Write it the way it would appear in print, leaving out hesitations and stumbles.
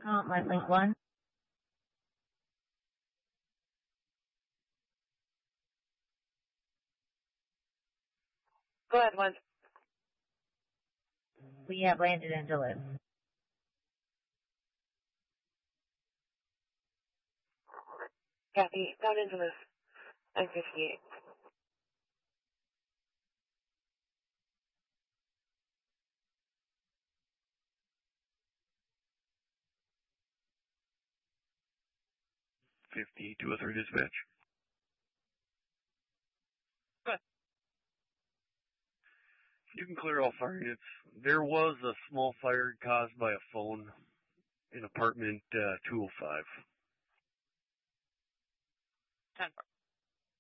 My link one. Go ahead, one. We have landed in Duluth. Copy. Down in Duluth. I'm 58. Dispatch. Good. You can clear all fire units. There was a small fire caused by a phone in apartment 205. 10-4.